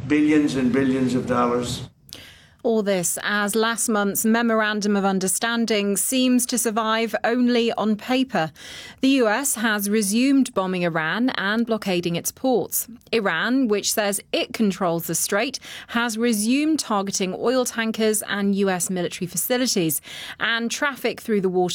billions and billions of dollars. All this as last month's Memorandum of Understanding seems to survive only on paper. The US has resumed bombing Iran and blockading its ports. Iran, which says it controls the strait, has resumed targeting oil tankers and US military facilities. And traffic through the water